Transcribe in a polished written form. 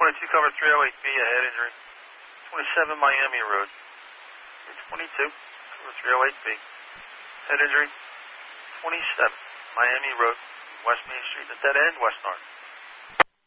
22 cover 308B, a head injury. 27 Miami Road. 22 cover 308B. Head injury. 27 Miami Road, West Main Street, the dead end, West North.